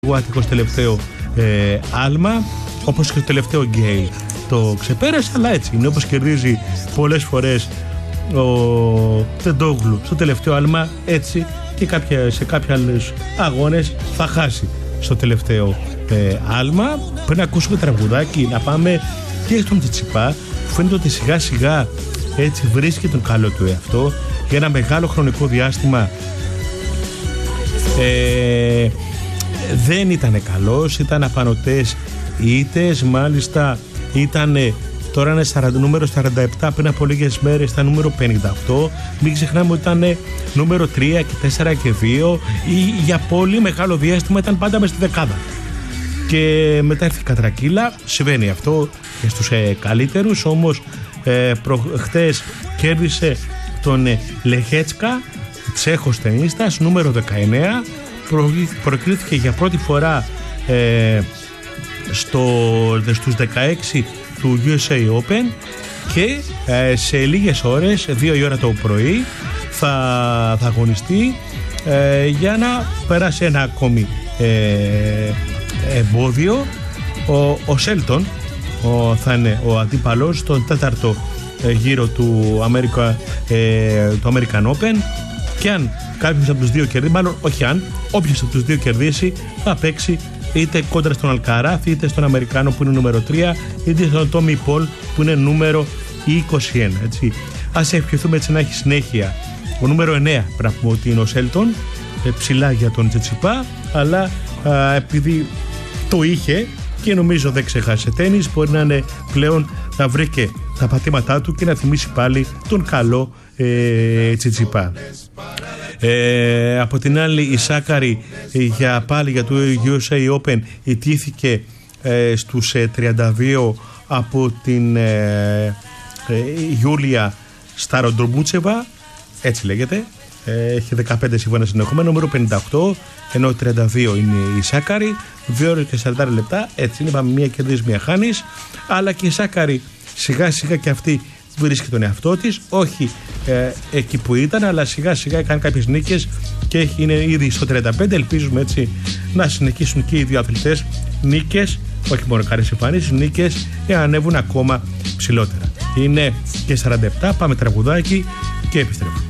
ο Άττικος τελευταίο άλμα, όπως και το τελευταίο Γκέιλ το ξεπέρασε, αλλά έτσι είναι, όπως κερδίζει πολλές φορές ο Τεντόγλου στο τελευταίο άλμα, έτσι και σε κάποια άλλους αγώνες θα χάσει στο τελευταίο άλμα. Πριν να ακούσουμε τραγουδάκι, να πάμε και στον Τσιτσιπά, που φαίνεται ότι σιγά σιγά έτσι βρίσκει τον καλό του εαυτό. Για ένα μεγάλο χρονικό διάστημα δεν ήταν καλός, ήταν απανωτές ήττες, μάλιστα ήταν, τώρα είναι νούμερο 47, πριν από λίγες μέρες ήταν νούμερο 58, μην ξεχνάμε ότι ήταν νούμερο 3 και 4 και 2, για πολύ μεγάλο διάστημα ήταν πάντα μες στη δεκάδα. Και μετά έρθει η κατρακύλα, συμβαίνει αυτό και στους καλύτερους, όμως χτες κέρδισε τον Λεχέτσκα, Τσέχος τενίστας, νούμερο 19, προκρίθηκε για πρώτη φορά στους 16 του USA Open και σε λίγες ώρες, 2 η ώρα το πρωί, θα αγωνιστεί για να περάσει ένα ακόμη εμπόδιο. Ο Σέλτον θα είναι ο αντίπαλος στον τέταρτο γύρο του American Open, και αν κάποιος από τους δύο κερδίσει, μάλλον όχι αν, όποιος από τους δύο κερδίσει θα παίξει είτε κόντρα στον Αλκαράθ, είτε στον Αμερικάνο που είναι νούμερο 3, είτε στον Τόμι Πολ που είναι νούμερο 21, έτσι. Ας ευχηθούμε έτσι να έχει συνέχεια. Ο νούμερο 9 πρέπει να πούμε ότι είναι ο Σέλτον, ψηλά για τον Τσιτσιπά, αλλά επειδή το είχε και νομίζω δεν ξεχάσε τένις, μπορεί να είναι πλέον να βρει και τα πατήματά του και να θυμίσει πάλι τον καλό Τσιτσιπά. Από την άλλη, η Σάκαρη πάλι για το USA Open ιτήθηκε στους 32 από την Γιούλια Σταροντρομπούτσεβα, έτσι λέγεται. Έχει 15 σύμφωνα συνεχόμενα, νούμερο 58, ενώ 32 είναι η Σάκαρη. 2 ώρες και 40 λεπτά, έτσι είναι, είπαμε, μία κερδίζει, μία χάνεις. Αλλά και η Σάκαρη σιγά σιγά και αυτή βρίσκει τον εαυτό της, όχι εκεί που ήταν, αλλά σιγά σιγά κάνει κάποιες νίκες και είναι ήδη στο 35. Ελπίζουμε έτσι να συνεχίσουν και οι δύο αθλητές νίκες, όχι μόνο καλές εμφανίσεις, νίκες, για να ανέβουν ακόμα ψηλότερα. Είναι και 47, πάμε τραγουδάκι και επιστρέφουμε.